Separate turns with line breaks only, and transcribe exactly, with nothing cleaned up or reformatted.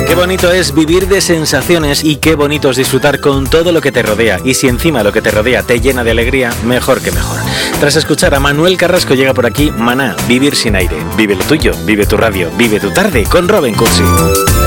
Qué bonito es vivir de sensaciones y qué bonito es disfrutar con todo lo que te rodea. Y si encima lo que te rodea te llena de alegría, mejor que mejor. Tras escuchar a Manuel Carrasco llega por aquí Maná, Vivir sin aire. Vive lo tuyo, vive tu radio, vive tu tarde con Robin Cursi.